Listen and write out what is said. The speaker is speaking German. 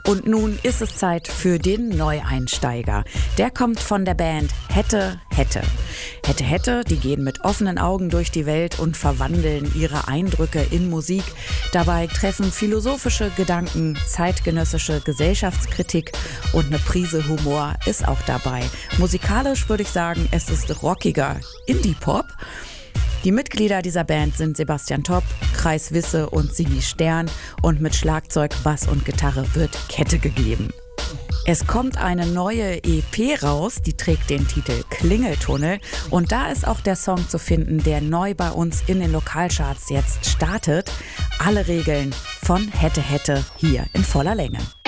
Und nun ist es Zeit für den Neueinsteiger. Der kommt von der Band Hätte, Hätte. Hätte, Hätte, die gehen mit offenen Augen durch die Welt und verwandeln ihre Eindrücke in Musik. Dabei treffen philosophische Gedanken, zeitgenössische Gesellschaftskritik und eine Prise Humor ist auch dabei. Musikalisch würde ich sagen, es ist rockiger Indie-Pop. Die Mitglieder dieser Band sind Sebastian Topp, Kreis Wisse und Sigi Stern und mit Schlagzeug, Bass und Gitarre wird Kette gegeben. Es kommt eine neue EP raus, die trägt den Titel Klingeltunnel und da ist auch der Song zu finden, der neu bei uns in den Lokalcharts jetzt startet. Alle Regeln von Hätte Hätte hier in voller Länge.